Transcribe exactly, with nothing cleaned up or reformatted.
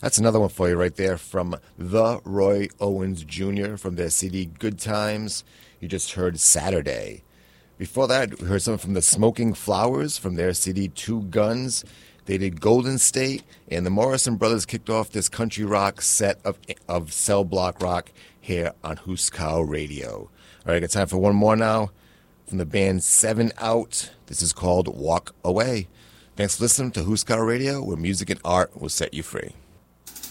That's another one for you right there from the Roy Owens Junior from their C D Good Times. You just heard Saturday. Before that, we heard something from the Smoking Flowers from their C D Two Guns. They did Golden State, and the Morrison Brothers kicked off this country rock set of of cell block rock here on Huskow Radio. All right, got time for one more now from the band Seven Out. This is called Walk Away. Thanks for listening to Huskow Radio, where music and art will set you free.